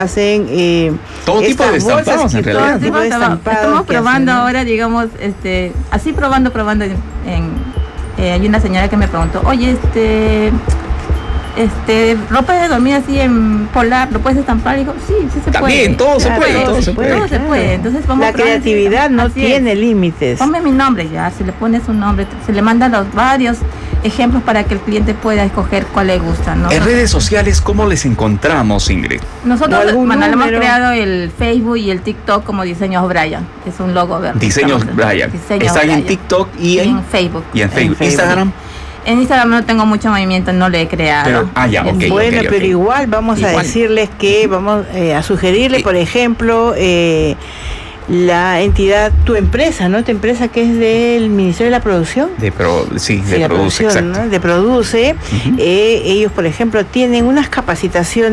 hacen todo tipo de estampados en realidad. Estamos probando ahora, digamos, así probando hay una señora que me preguntó, oye, ropa de dormir así en polar, ¿lo puedes estampar? Y digo, sí se También, puede. todo se puede. Entonces vamos la creatividad no tiene límites. Ponme mi nombre ya, si le pones un nombre, se le mandan los varios ejemplos para que el cliente pueda escoger cuál le gusta, ¿no? En redes sociales, ¿cómo les encontramos, Ingrid? Nosotros hemos creado el Facebook y el TikTok como Diseños Brian. Es un logo verde. Diseños Brian. Está en TikTok y en Facebook. Y en Facebook. Instagram. En Instagram no tengo mucho movimiento, no lo he creado. Pero igual vamos a decirles que vamos a sugerirle, por ejemplo, la entidad, tu empresa, ¿no? Tu empresa que es del Ministerio de la Producción. De Produce, exacto. ¿no? De Produce. Ellos, por ejemplo, tienen unas capacitaciones